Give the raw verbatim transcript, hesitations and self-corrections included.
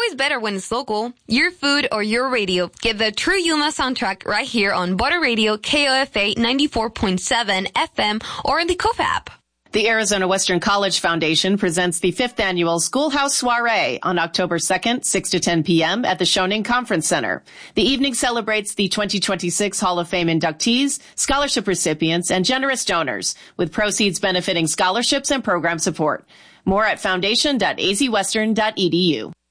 always better when it's local. Your food or your radio. Get the True Yuma soundtrack right here on Butter Radio K O F A ninety-four point seven F M or in the K O F app. The Arizona Western College Foundation presents the fifth annual Schoolhouse Soiree on October second, six to ten p.m. at the Schoening Conference Center. The evening celebrates the twenty twenty-six Hall of Fame inductees, scholarship recipients, and generous donors, with proceeds benefiting scholarships and program support. More at foundation dot a z western dot e d u.